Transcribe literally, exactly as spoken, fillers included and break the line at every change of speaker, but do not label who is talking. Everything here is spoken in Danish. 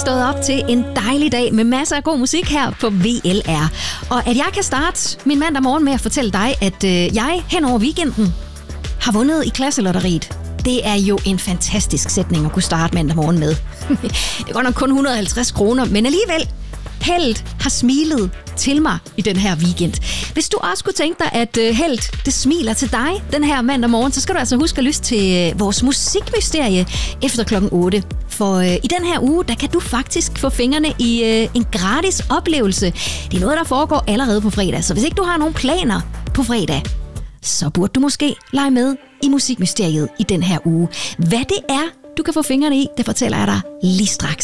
stået op til en dejlig dag med masser af god musik her på V L R. Og at jeg kan starte min mandag morgen med at fortælle dig, at øh, jeg hen over weekenden har vundet i klasselotteriet. Det er jo en fantastisk sætning at kunne starte mandag morgen med. Det er godt nok kun et hundrede og halvtreds kroner, men alligevel, heldet har smilet til mig i den her weekend. Hvis du også kunne tænke dig, at uh, Held, det smiler til dig den her mandag morgen, så skal du altså huske at lytte til uh, vores musikmysterie efter klokken otte. For uh, i den her uge, der kan du faktisk få fingrene i uh, en gratis oplevelse. Det er noget, der foregår allerede på fredag, så hvis ikke du har nogen planer på fredag, så burde du måske lege med i musikmysteriet i den her uge. Hvad det er, du kan få fingrene i, det fortæller jeg dig lige straks.